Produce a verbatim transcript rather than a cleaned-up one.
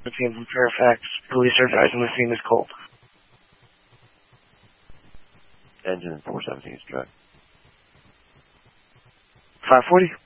team from Fairfax. Police are advising the scene is cold. Engine four seventeen is track. five forty.